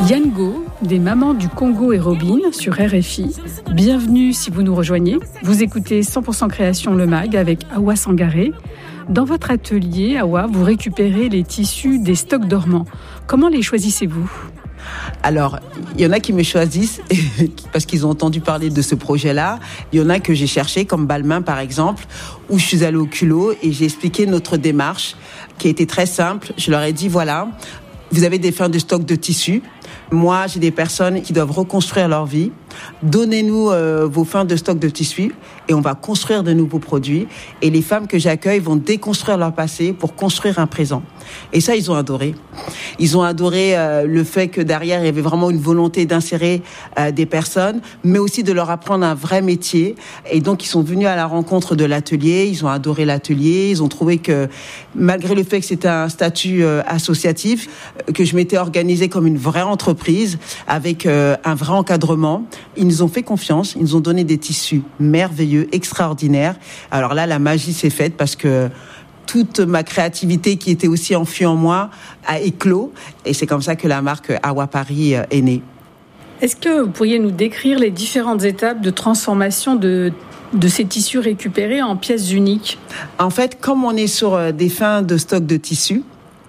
Yango, des mamans du Congo et Robin sur RFI. Bienvenue si vous nous rejoignez. Vous écoutez 100% Création le MAG avec Awa Sangaré. Dans votre atelier, Awa, vous récupérez les tissus des stocks dormants. Comment les choisissez-vous ? Alors, il y en a qui me choisissent parce qu'ils ont entendu parler de ce projet-là. Il y en a que j'ai cherché, comme Balmain par exemple, où je suis allée au culot et j'ai expliqué notre démarche qui a été très simple. Je leur ai dit, voilà, vous avez des fins de stock de tissus. Moi, j'ai des personnes qui doivent reconstruire leur vie. Donnez-nous vos fins de stock de tissus et on va construire de nouveaux produits. Et les femmes que j'accueille vont déconstruire leur passé pour construire un présent. Et ça, ils ont adoré. Ils ont adoré le fait que derrière, il y avait vraiment une volonté d'insérer des personnes, mais aussi de leur apprendre un vrai métier. Et donc, ils sont venus à la rencontre de l'atelier. Ils ont adoré l'atelier. Ils ont trouvé que, malgré le fait que c'était un statut associatif, que je m'étais organisée comme une vraie entreprise avec un vrai encadrement, ils nous ont fait confiance. Ils nous ont donné des tissus merveilleux, extraordinaires. Alors là, la magie s'est faite parce que toute ma créativité qui était aussi enfuie en moi a éclos. Et c'est comme ça que la marque Awa Paris est née. Est-ce que vous pourriez nous décrire les différentes étapes de transformation de ces tissus récupérés en pièces uniques ? En fait, comme on est sur des fins de stock de tissus,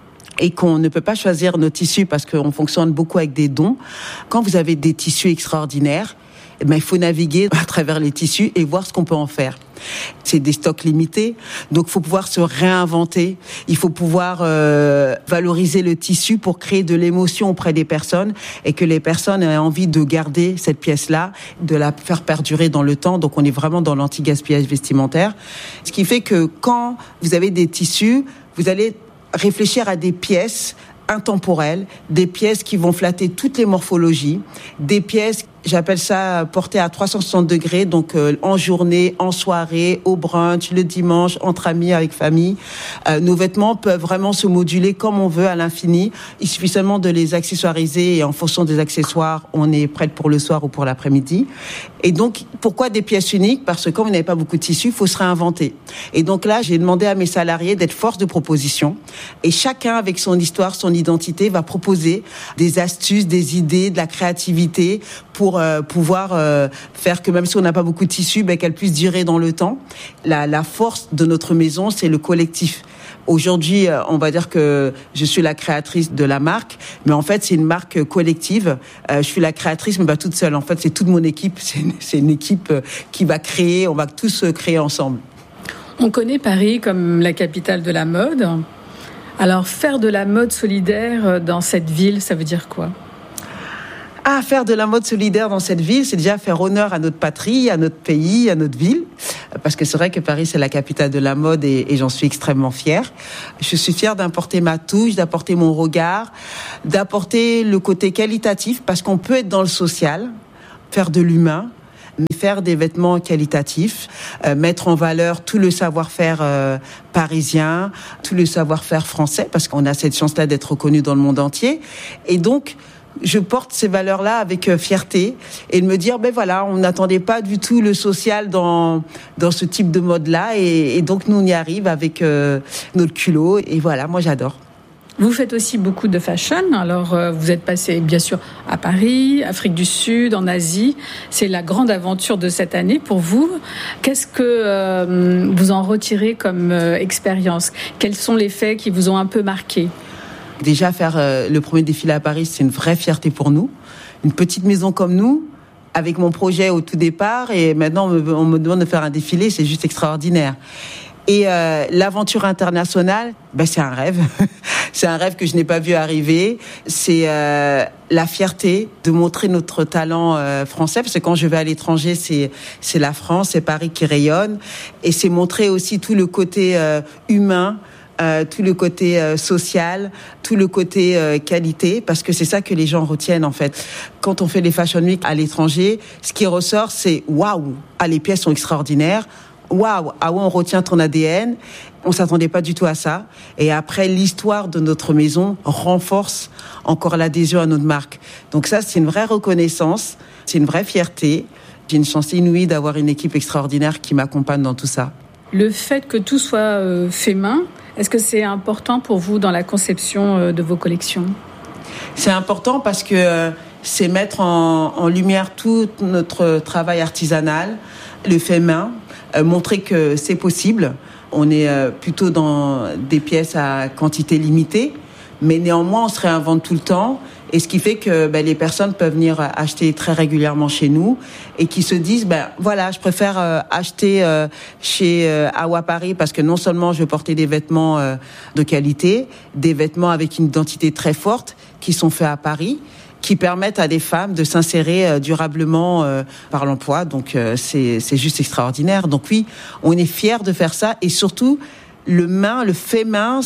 et qu'on ne peut pas choisir nos tissus parce qu'on fonctionne beaucoup avec des dons, quand vous avez des tissus extraordinaires, il faut naviguer à travers les tissus et voir ce qu'on peut en faire. C'est des stocks limités, donc il faut pouvoir se réinventer. Il faut pouvoir valoriser le tissu pour créer de l'émotion auprès des personnes et que les personnes aient envie de garder cette pièce-là, de la faire perdurer dans le temps. Donc on est vraiment dans l'anti-gaspillage vestimentaire. Ce qui fait que quand vous avez des tissus, vous allez réfléchir à des pièces intemporelles, des pièces qui vont flatter toutes les morphologies, des pièces, j'appelle ça portées à 360 degrés, donc en journée, en soirée, au brunch, le dimanche, entre amis, avec famille. Nos vêtements peuvent vraiment se moduler comme on veut à l'infini. Il suffit seulement de les accessoiriser et en fonction des accessoires, on est prête pour le soir ou pour l'après-midi. Et donc, pourquoi des pièces uniques ? Parce que comme vous n'avez pas beaucoup de tissus, il faut se réinventer. Et donc là, j'ai demandé à mes salariés d'être force de proposition. Et chacun, avec son histoire, son identité, va proposer des astuces, des idées, de la créativité pour pouvoir faire que même si on n'a pas beaucoup de tissus, qu'elle puisse durer dans le temps. La force de notre maison, c'est le collectif. Aujourd'hui, on va dire que je suis la créatrice de la marque, mais en fait, c'est une marque collective. Je suis la créatrice, mais pas toute seule. En fait, c'est toute mon équipe. C'est une équipe qui va créer. On va tous créer ensemble. On connaît Paris comme la capitale de la mode. Alors, faire de la mode solidaire dans cette ville, ça veut dire quoi ? Faire de la mode solidaire dans cette ville, c'est déjà faire honneur à notre patrie, à notre pays, à notre ville. Parce que c'est vrai que Paris, c'est la capitale de la mode et j'en suis extrêmement fière. Je suis fière d'apporter ma touche, d'apporter mon regard, d'apporter le côté qualitatif, parce qu'on peut être dans le social, faire de l'humain, mais faire des vêtements qualitatifs, mettre en valeur tout le savoir-faire parisien, tout le savoir-faire français, parce qu'on a cette chance-là d'être reconnu dans le monde entier. Et donc, je porte ces valeurs-là avec fierté et de me dire, voilà, on n'attendait pas du tout le social dans ce type de mode-là et donc nous on y arrive avec notre culot et voilà, moi j'adore. Vous faites aussi beaucoup de fashion, alors vous êtes passé bien sûr à Paris, Afrique du Sud, en Asie, c'est la grande aventure de cette année pour vous. Qu'est-ce que vous en retirez comme expérience ? Quels sont les faits qui vous ont un peu marqué ? Déjà, faire le premier défilé à Paris, c'est une vraie fierté pour nous. Une petite maison comme nous, avec mon projet au tout départ, et maintenant on me demande de faire un défilé, c'est juste extraordinaire. Et l'aventure internationale, c'est un rêve. C'est un rêve que je n'ai pas vu arriver. C'est la fierté de montrer notre talent français, parce que quand je vais à l'étranger, c'est la France, c'est Paris qui rayonne. Et c'est montrer aussi tout le côté humain, tout le côté social, tout le côté qualité, parce que c'est ça que les gens retiennent en fait. Quand on fait les Fashion Week à l'étranger, ce qui ressort, c'est waouh, les pièces sont extraordinaires. Waouh, on retient ton ADN. On s'attendait pas du tout à ça. Et après, l'histoire de notre maison renforce encore l'adhésion à notre marque. Donc ça, c'est une vraie reconnaissance, c'est une vraie fierté. J'ai une chance inouïe d'avoir une équipe extraordinaire qui m'accompagne dans tout ça. Le fait que tout soit fait main, est-ce que c'est important pour vous dans la conception de vos collections ? C'est important parce que c'est mettre en lumière tout notre travail artisanal, le fait main, montrer que c'est possible. On est plutôt dans des pièces à quantité limitée, mais néanmoins on se réinvente tout le temps. Et ce qui fait que les personnes peuvent venir acheter très régulièrement chez nous et qui se disent voilà, je préfère acheter chez Awa Paris parce que non seulement je vais porter des vêtements de qualité, des vêtements avec une identité très forte qui sont faits à Paris, qui permettent à des femmes de s'insérer durablement par l'emploi. Donc c'est juste extraordinaire. Donc oui, on est fiers de faire ça et surtout le fait main,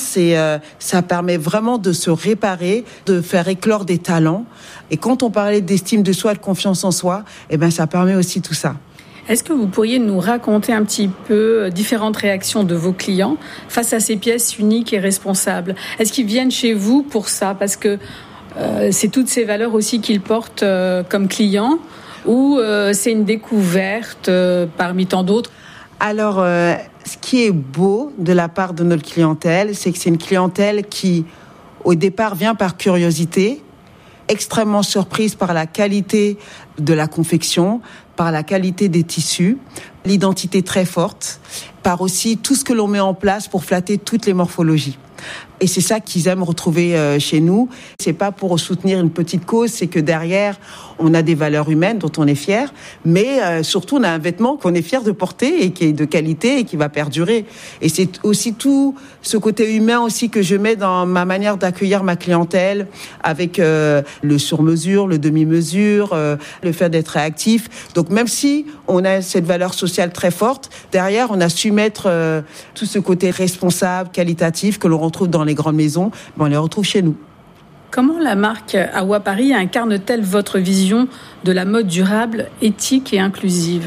ça permet vraiment de se réparer, de faire éclore des talents. Et quand on parlait d'estime de soi, de confiance en soi, ça permet aussi tout ça. Est-ce que vous pourriez nous raconter un petit peu différentes réactions de vos clients face à ces pièces uniques et responsables? Est-ce qu'ils viennent chez vous pour ça? Parce que c'est toutes ces valeurs aussi qu'ils portent comme clients, ou c'est une découverte parmi tant d'autres? Alors, ce qui est beau de la part de notre clientèle, c'est que c'est une clientèle qui, au départ, vient par curiosité, extrêmement surprise par la qualité de la confection, par la qualité des tissus, l'identité très forte, par aussi tout ce que l'on met en place pour flatter toutes les morphologies. Et c'est ça qu'ils aiment retrouver chez nous. C'est pas pour soutenir une petite cause, c'est que derrière, on a des valeurs humaines dont on est fier, mais surtout on a un vêtement qu'on est fier de porter et qui est de qualité et qui va perdurer. Et c'est aussi tout ce côté humain aussi que je mets dans ma manière d'accueillir ma clientèle avec le sur-mesure, le demi-mesure, le fait d'être réactif. Donc même si on a cette valeur sociale très forte, derrière on a su mettre tout ce côté responsable, qualitatif que l'on retrouve dans les grandes maisons, on les retrouve chez nous. Comment la marque Awa Paris incarne-t-elle votre vision de la mode durable, éthique et inclusive?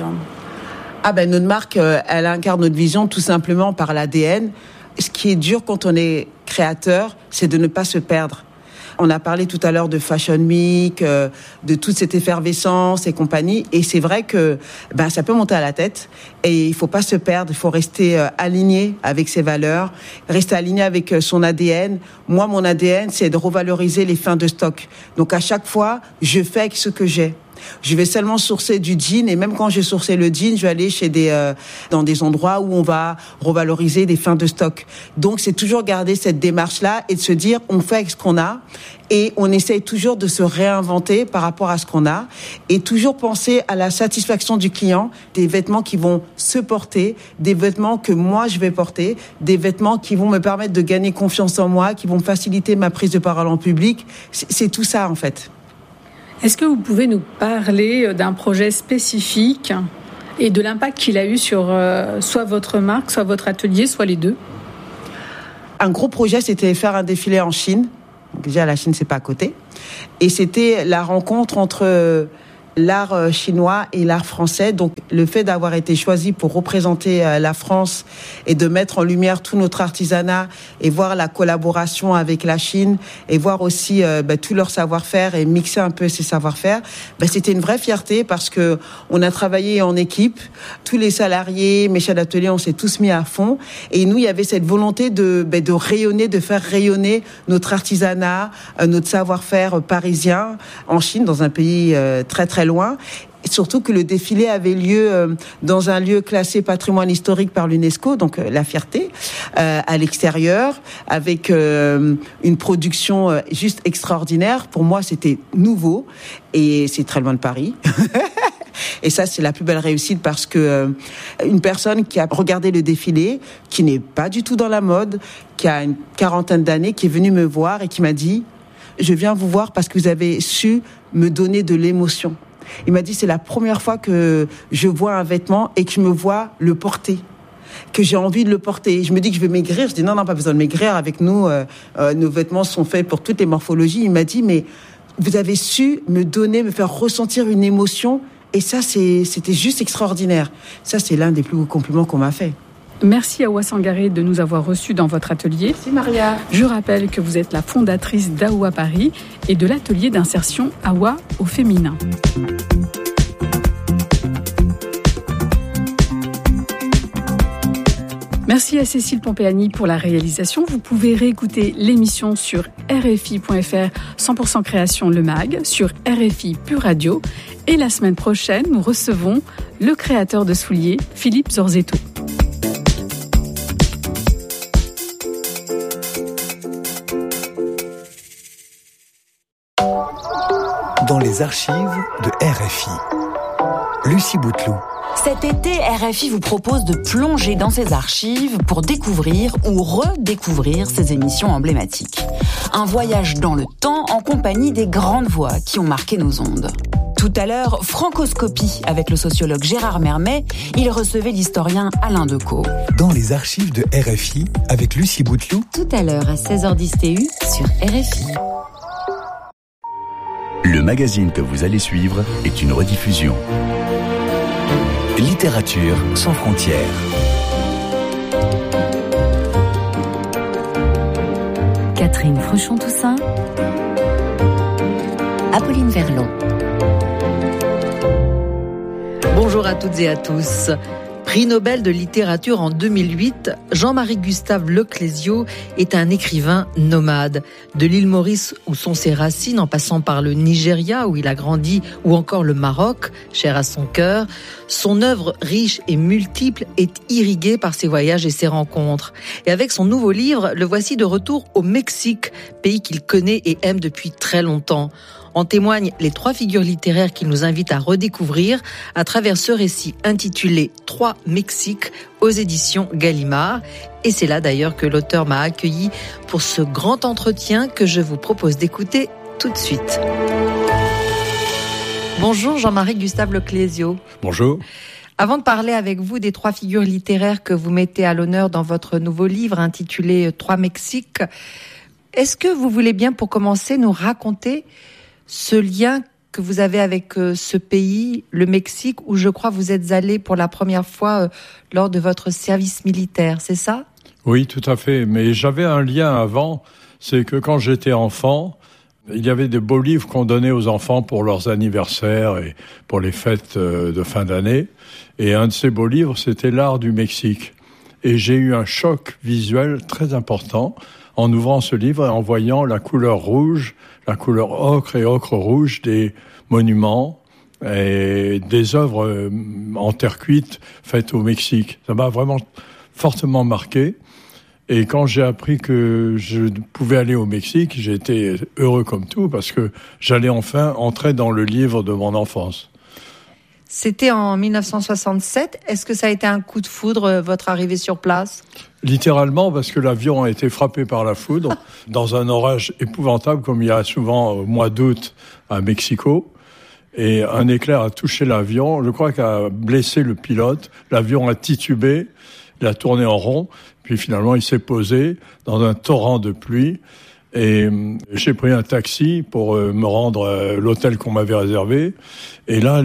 Notre marque, elle incarne notre vision tout simplement par l'ADN. Ce qui est dur quand on est créateur, c'est de ne pas se perdre. On a parlé tout à l'heure de Fashion Week, de toute cette effervescence et compagnie. Et c'est vrai que ça peut monter à la tête. Et il faut pas se perdre. Il faut rester aligné avec ses valeurs, rester aligné avec son ADN. Moi, mon ADN, c'est de revaloriser les fins de stock. Donc à chaque fois, je fais avec ce que j'ai. Je vais seulement sourcer du jean, et même quand j'ai sourcé le jean, je vais aller dans des endroits où on va revaloriser des fins de stock. Donc c'est toujours garder cette démarche-là et de se dire on fait avec ce qu'on a et on essaye toujours de se réinventer par rapport à ce qu'on a et toujours penser à la satisfaction du client, des vêtements qui vont se porter, des vêtements que moi je vais porter, des vêtements qui vont me permettre de gagner confiance en moi, qui vont faciliter ma prise de parole en public. C'est tout ça en fait. Est-ce que vous pouvez nous parler d'un projet spécifique et de l'impact qu'il a eu sur soit votre marque, soit votre atelier, soit les deux? Un gros projet, c'était faire un défilé en Chine. Déjà, la Chine, c'est pas à côté. Et c'était la rencontre entre l'art chinois et l'art français. Donc, le fait d'avoir été choisi pour représenter la France et de mettre en lumière tout notre artisanat et voir la collaboration avec la Chine et voir aussi tout leur savoir-faire et mixer un peu ces savoir-faire, c'était une vraie fierté parce que on a travaillé en équipe. Tous les salariés, mes chefs d'atelier, on s'est tous mis à fond. Et nous, il y avait cette volonté de rayonner, de faire rayonner notre artisanat, notre savoir-faire parisien en Chine, dans un pays très très loin. Et surtout que le défilé avait lieu dans un lieu classé patrimoine historique par l'UNESCO, donc la fierté, à l'extérieur, avec une production juste extraordinaire. Pour moi, c'était nouveau et c'est très loin de Paris. Et ça, c'est la plus belle réussite parce que une personne qui a regardé le défilé, qui n'est pas du tout dans la mode, qui a une quarantaine d'années, qui est venue me voir et qui m'a dit « Je viens vous voir parce que vous avez su me donner de l'émotion. » Il m'a dit, c'est la première fois que je vois un vêtement et que je me vois le porter, que j'ai envie de le porter. Je me dis que je vais maigrir. Je dis, non, pas besoin de maigrir. Avec nous, nos vêtements sont faits pour toutes les morphologies. Il m'a dit, mais vous avez su me faire ressentir une émotion. Et ça, c'était juste extraordinaire. Ça, c'est l'un des plus beaux compliments qu'on m'a fait. Merci Awa Sangaré de nous avoir reçus dans votre atelier. Merci Maria. Je rappelle que vous êtes la fondatrice d'Awa Paris et de l'atelier d'insertion Awa au féminin. Merci. Merci à Cécile Pompeani pour la réalisation. Vous pouvez réécouter l'émission sur RFI.fr 100% création le mag, sur RFI Pure Radio. Et la semaine prochaine, nous recevons le créateur de souliers, Philippe Zorzetto. Dans les archives de RFI. Lucie Bouteloup. Cet été, RFI vous propose de plonger dans ses archives pour découvrir ou redécouvrir ses émissions emblématiques. Un voyage dans le temps en compagnie des grandes voix qui ont marqué nos ondes. Tout à l'heure, Francoscopie avec le sociologue Gérard Mermet, il recevait l'historien Alain Decaux. Dans les archives de RFI avec Lucie Bouteloup. Tout à l'heure à 16h10 TU sur RFI. Le magazine que vous allez suivre est une rediffusion. Littérature sans frontières. Catherine Fruchon-Toussaint, Apolline Verlon. Bonjour à toutes et à tous. Prix Nobel de littérature en 2008, Jean-Marie Gustave Leclésio est un écrivain nomade. De l'île Maurice où sont ses racines, en passant par le Nigeria où il a grandi, ou encore le Maroc, cher à son cœur, son œuvre riche et multiple est irriguée par ses voyages et ses rencontres. Et avec son nouveau livre, le voici de retour au Mexique, pays qu'il connaît et aime depuis très longtemps. En témoignent les 3 figures littéraires qu'il nous invite à redécouvrir à travers ce récit intitulé « 3 Mexiques » aux éditions Gallimard. Et c'est là d'ailleurs que l'auteur m'a accueilli pour ce grand entretien que je vous propose d'écouter tout de suite. Bonjour Jean-Marie Gustave Leclésio. Bonjour. Avant de parler avec vous des 3 figures littéraires que vous mettez à l'honneur dans votre nouveau livre intitulé « 3 Mexiques », est-ce que vous voulez bien pour commencer nous raconter ce lien que vous avez avec ce pays, le Mexique, où je crois vous êtes allé pour la première fois lors de votre service militaire, c'est ça ? Oui, tout à fait. Mais j'avais un lien avant, c'est que quand j'étais enfant, il y avait des beaux livres qu'on donnait aux enfants pour leurs anniversaires et pour les fêtes de fin d'année. Et un de ces beaux livres, c'était L'Art du Mexique. Et j'ai eu un choc visuel très important en ouvrant ce livre et en voyant la couleur rouge, la couleur ocre et ocre rouge des monuments et des œuvres en terre cuite faites au Mexique. Ça m'a vraiment fortement marqué. Et quand j'ai appris que je pouvais aller au Mexique, j'ai été heureux comme tout parce que j'allais enfin entrer dans le livre de mon enfance. C'était en 1967. Est-ce que ça a été un coup de foudre, votre arrivée sur place ? Littéralement, parce que l'avion a été frappé par la foudre dans un orage épouvantable, comme il y a souvent au mois d'août à Mexico. Et un éclair a touché l'avion. Je crois qu'il a blessé le pilote. L'avion a titubé, il a tourné en rond. Puis finalement, il s'est posé dans un torrent de pluie. Et j'ai pris un taxi pour me rendre à l'hôtel qu'on m'avait réservé. Et là,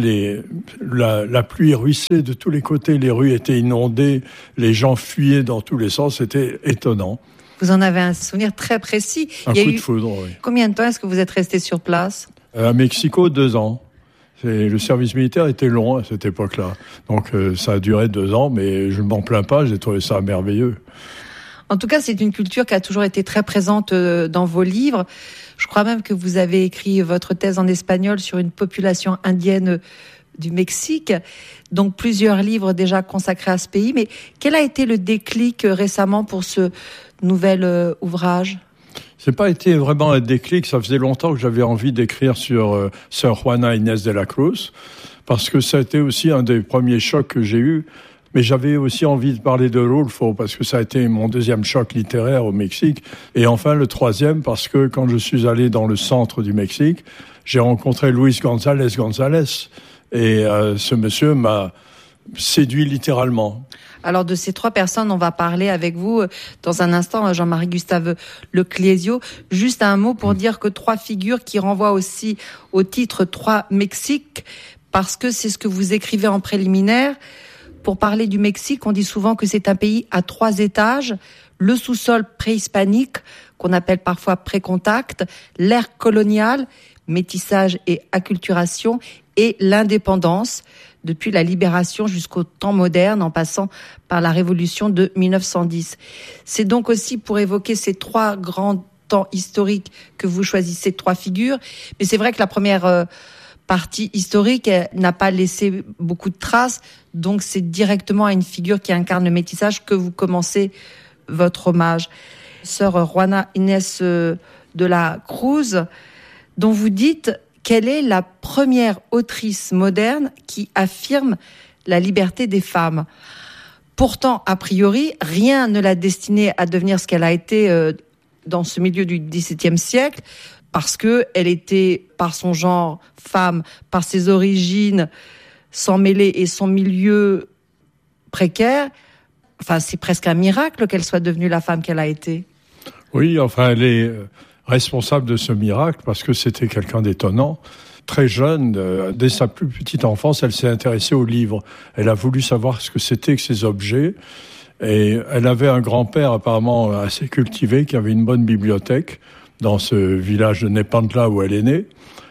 la pluie ruisselait de tous les côtés, les rues étaient inondées, les gens fuyaient dans tous les sens, c'était étonnant. Vous en avez un souvenir très précis. Un coup de foudre, oui. Combien de temps est-ce que vous êtes resté sur place ? À Mexico, 2 ans. Le service militaire était long à cette époque-là. Donc ça a duré 2 ans, mais je ne m'en plains pas, j'ai trouvé ça merveilleux. En tout cas, c'est une culture qui a toujours été très présente dans vos livres. Je crois même que vous avez écrit votre thèse en espagnol sur une population indienne du Mexique. Donc plusieurs livres déjà consacrés à ce pays. Mais quel a été le déclic récemment pour ce nouvel ouvrage ? C'est pas été vraiment un déclic. Ça faisait longtemps que j'avais envie d'écrire sur Sœur Juana Inés de la Cruz, parce que ça a été aussi un des premiers chocs que j'ai eus. Mais j'avais aussi envie de parler de Rulfo, parce que ça a été mon 2e choc littéraire au Mexique. Et enfin, le 3e, parce que quand je suis allé dans le centre du Mexique, j'ai rencontré Luis González. Et ce monsieur m'a séduit littéralement. Alors de ces 3 personnes, on va parler avec vous dans un instant, Jean-Marie Gustave Leclésio. Juste un mot pour dire que 3 figures qui renvoient aussi au titre 3 Mexiques, parce que c'est ce que vous écrivez en préliminaire. Pour parler du Mexique, on dit souvent que c'est un pays à 3 étages. Le sous-sol préhispanique, qu'on appelle parfois pré-contact, l'ère coloniale, métissage et acculturation, et l'indépendance. depuis la libération jusqu'au temps moderne, en passant par la Révolution de 1910. C'est donc aussi pour évoquer ces 3 grands temps historiques que vous choisissez 3 figures. Mais c'est vrai que la première partie historique n'a pas laissé beaucoup de traces, donc c'est directement à une figure qui incarne le métissage que vous commencez votre hommage. Sœur Juana Inés de la Cruz, dont vous dites qu'elle est la première autrice moderne qui affirme la liberté des femmes. Pourtant, a priori, rien ne l'a destinée à devenir ce qu'elle a été dans ce milieu du XVIIe siècle, parce que elle était, par son genre, femme, par ses origines, sans mêler et son milieu précaire. Enfin, c'est presque un miracle qu'elle soit devenue la femme qu'elle a été. Oui, enfin, elle est responsable de ce miracle parce que c'était quelqu'un d'étonnant. Très jeune, dès sa plus petite enfance, elle s'est intéressée aux livres. Elle a voulu savoir ce que c'était que ces objets. Et elle avait un grand-père apparemment assez cultivé qui avait une bonne bibliothèque dans ce village de Nepantla où elle est née.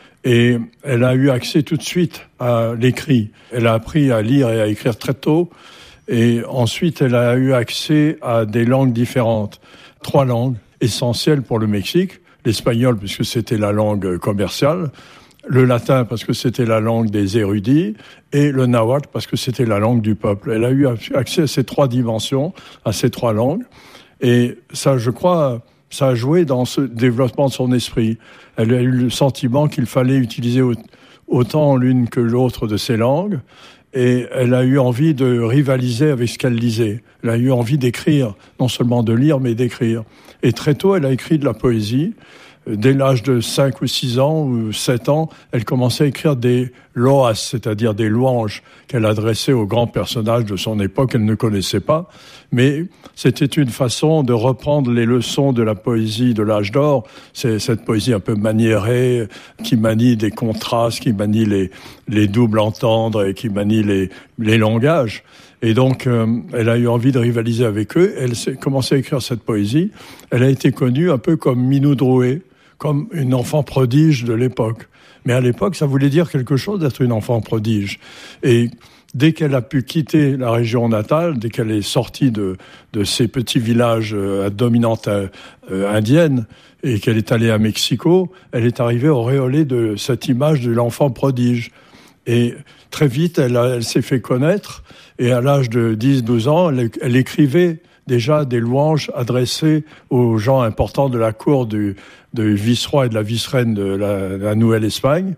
Et elle a eu accès tout de suite à l'écrit. Elle a appris à lire et à écrire très tôt. Et ensuite, elle a eu accès à des langues différentes. 3 langues essentielles pour le Mexique. L'espagnol, puisque c'était la langue commerciale. Le latin, parce que c'était la langue des érudits. Et le nahuatl, parce que c'était la langue du peuple. Elle a eu accès à ces 3 dimensions, à ces 3 langues. Et ça, je crois, ça a joué dans ce développement de son esprit. Elle a eu le sentiment qu'il fallait utiliser autant l'une que l'autre de ces langues. Et elle a eu envie de rivaliser avec ce qu'elle lisait. Elle a eu envie d'écrire, non seulement de lire, mais d'écrire. Et très tôt, elle a écrit de la poésie. Dès l'âge de 5 ou 6 ans ou 7 ans, elle commençait à écrire des loas, c'est-à-dire des louanges qu'elle adressait aux grands personnages de son époque qu'elle ne connaissait pas. Mais c'était une façon de reprendre les leçons de la poésie de l'âge d'or. C'est cette poésie un peu maniérée, qui manie des contrastes, qui manie les doubles entendres et qui manie les langages. Et donc, elle a eu envie de rivaliser avec eux. Elle s'est commencé à écrire cette poésie. Elle a été connue un peu comme Minou Drouet, comme une enfant prodige de l'époque. Mais à l'époque, ça voulait dire quelque chose d'être une enfant prodige. Et dès qu'elle a pu quitter la région natale, dès qu'elle est sortie de ces petits villages à dominante indienne et qu'elle est allée à Mexico, elle est arrivée auréolée de cette image de l'enfant prodige. Et très vite, elle s'est fait connaître. Et à l'âge de 10-12 ans, elle écrivait déjà des louanges adressées aux gens importants de la cour du vice-roi et de la vice-reine de la Nouvelle-Espagne.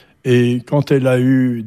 Et quand elle a eu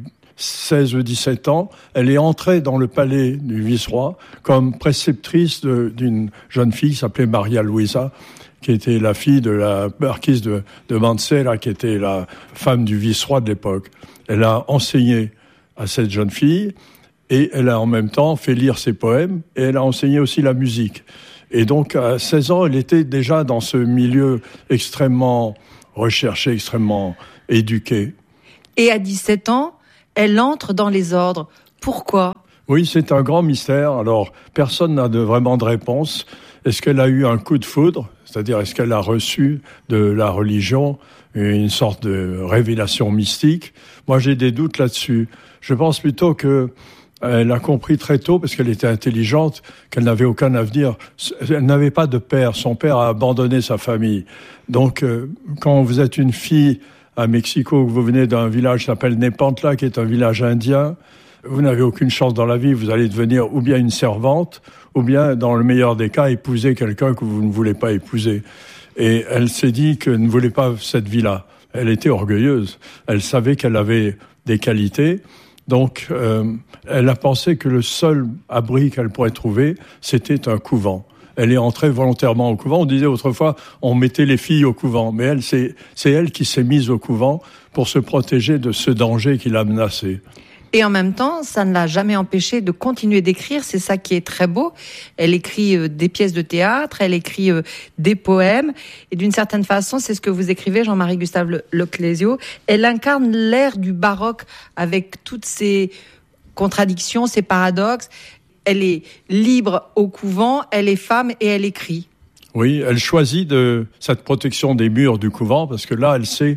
16 ou 17 ans, elle est entrée dans le palais du vice-roi comme préceptrice d'une jeune fille qui s'appelait Maria Luisa, qui était la fille de la marquise de Mancera, qui était la femme du vice-roi de l'époque. Elle a enseigné à cette jeune fille et elle a en même temps fait lire ses poèmes et elle a enseigné aussi la musique. Et donc, à 16 ans, elle était déjà dans ce milieu extrêmement recherché, extrêmement éduqué. Et à 17 ans, elle entre dans les ordres. Pourquoi ? Oui, c'est un grand mystère. Alors, personne n'a vraiment de réponse. Est-ce qu'elle a eu un coup de foudre ? C'est-à-dire, est-ce qu'elle a reçu de la religion une sorte de révélation mystique ? Moi, j'ai des doutes là-dessus. Je pense plutôt qu'elle a compris très tôt, parce qu'elle était intelligente, qu'elle n'avait aucun avenir. Elle n'avait pas de père. Son père a abandonné sa famille. Donc, quand vous êtes une fille à Mexico, que vous venez d'un village qui s'appelle Nepantla, qui est un village indien, vous n'avez aucune chance dans la vie. Vous allez devenir ou bien une servante, ou bien, dans le meilleur des cas, épouser quelqu'un que vous ne voulez pas épouser. Et elle s'est dit qu'elle ne voulait pas cette vie-là. Elle était orgueilleuse. Elle savait qu'elle avait des qualités. Donc, elle a pensé que le seul abri qu'elle pourrait trouver, c'était un couvent. Elle est entrée volontairement au couvent. On disait autrefois, on mettait les filles au couvent. Mais elle, c'est elle qui s'est mise au couvent pour se protéger de ce danger qui l'a menacée. Et en même temps, ça ne l'a jamais empêchée de continuer d'écrire. C'est ça qui est très beau. Elle écrit des pièces de théâtre, elle écrit des poèmes. Et d'une certaine façon, c'est ce que vous écrivez, Jean-Marie Gustave Leclésio. Elle incarne l'ère du baroque avec toutes ses contradictions, ses paradoxes. Elle est libre au couvent, elle est femme et elle écrit. Oui, elle choisit de cette protection des murs du couvent parce que là, elle sait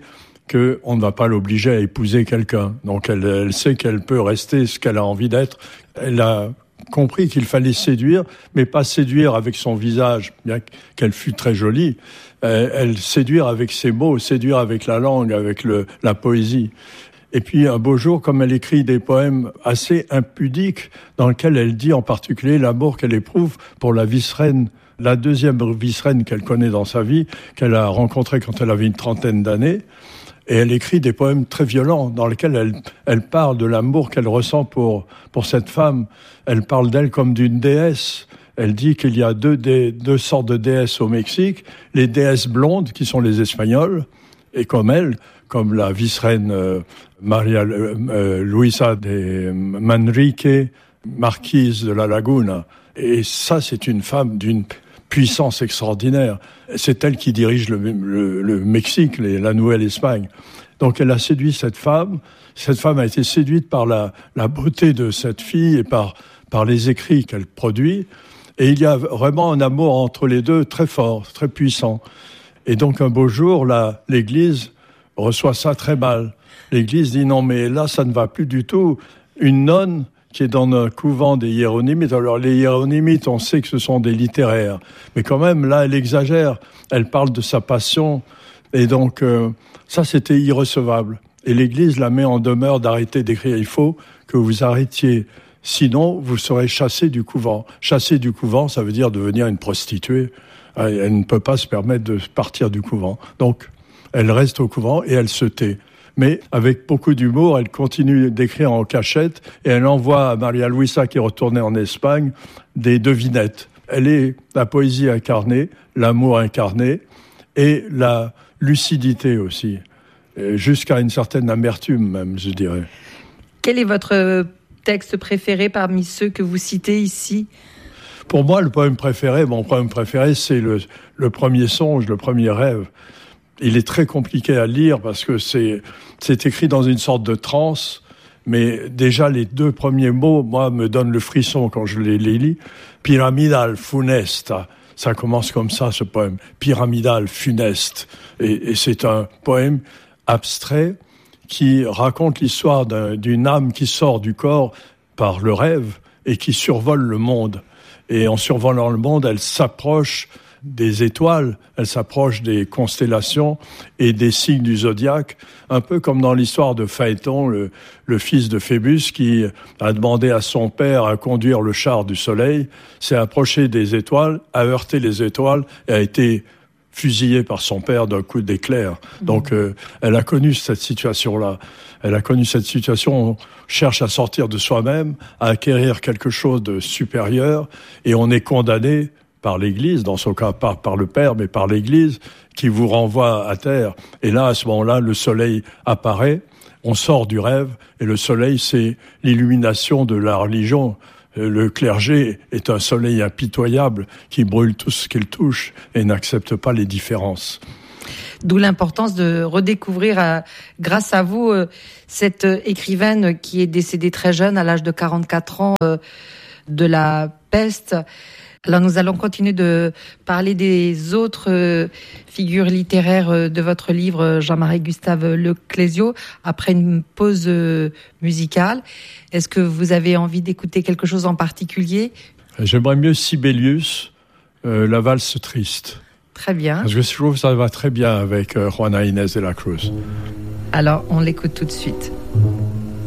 qu'on ne va pas l'obliger à épouser quelqu'un. Donc elle sait qu'elle peut rester ce qu'elle a envie d'être. Elle a compris qu'il fallait séduire, mais pas séduire avec son visage, bien qu'elle fût très jolie. Elle séduire avec ses mots, séduire avec la langue, avec la poésie. Et puis un beau jour, comme elle écrit des poèmes assez impudiques, dans lesquels elle dit en particulier l'amour qu'elle éprouve pour la vice-reine, la deuxième vice-reine qu'elle connaît dans sa vie, qu'elle a rencontrée quand elle avait une trentaine d'années. Et elle écrit des poèmes très violents dans lesquels elle parle de l'amour qu'elle ressent pour cette femme. Elle parle d'elle comme d'une déesse. Elle dit qu'il y a deux sortes de déesses au Mexique. Les déesses blondes, qui sont les Espagnols, et comme elle, comme la vice-reine Maria Luisa de Manrique, marquise de la Laguna. Et ça, c'est une femme d'une puissance extraordinaire. C'est elle qui dirige le Mexique, la Nouvelle-Espagne. Donc elle a séduit cette femme. Cette femme a été séduite par la beauté de cette fille et par les écrits qu'elle produit. Et il y a vraiment un amour entre les deux très fort, très puissant. Et donc un beau jour, l'Église reçoit ça très mal. L'Église dit non, mais là, ça ne va plus du tout. Une nonne qui est dans un couvent des hiéronymites. Alors les hiéronymites, on sait que ce sont des littéraires. Mais quand même, là, elle exagère. Elle parle de sa passion. Et donc, ça, c'était irrecevable. Et l'Église la met en demeure d'arrêter d'écrire. Il faut que vous arrêtiez. Sinon, vous serez chassé du couvent. Chasser du couvent, ça veut dire devenir une prostituée. Elle ne peut pas se permettre de partir du couvent. Donc, elle reste au couvent et elle se tait. Mais avec beaucoup d'humour, elle continue d'écrire en cachette et elle envoie à Maria Luisa, qui est retournée en Espagne, des devinettes. Elle est la poésie incarnée, l'amour incarné et la lucidité aussi, jusqu'à une certaine amertume même, je dirais. Quel est votre texte préféré parmi ceux que vous citez ici ? Pour moi, mon poème préféré, c'est le premier songe, le premier rêve. Il est très compliqué à lire parce que c'est écrit dans une sorte de transe, mais déjà les deux premiers mots, moi, me donnent le frisson quand je les lis. Pyramidal, funesta. Ça commence comme ça, ce poème. Pyramidal, funeste. Et c'est un poème abstrait qui raconte l'histoire d'une âme qui sort du corps par le rêve et qui survole le monde. Et en survolant le monde, elle s'approche des étoiles, elle s'approche des constellations et des signes du zodiaque, un peu comme dans l'histoire de Phaéton, le fils de Phébus, qui a demandé à son père à conduire le char du soleil, s'est approché des étoiles, a heurté les étoiles et a été fusillé par son père d'un coup d'éclair. Donc elle a connu cette situation-là. Elle a connu cette situation, on cherche à sortir de soi-même, à acquérir quelque chose de supérieur, et on est condamné par l'Église, dans son cas pas par le Père, mais par l'Église, qui vous renvoie à terre. Et là, à ce moment-là, le soleil apparaît, on sort du rêve, et le soleil, c'est l'illumination de la religion. Le clergé est un soleil impitoyable qui brûle tout ce qu'il touche et n'accepte pas les différences. D'où l'importance de redécouvrir, grâce à vous, cette écrivaine qui est décédée très jeune, à l'âge de 44 ans, de la peste. Alors nous allons continuer de parler des autres figures littéraires de votre livre, Jean-Marie Gustave Leclésio, après une pause musicale. Est-ce que vous avez envie d'écouter quelque chose en particulier ? J'aimerais mieux Sibelius, La valse triste. Très bien. Parce que je trouve que ça va très bien avec Juana Inés de la Cruz. Alors on l'écoute tout de suite.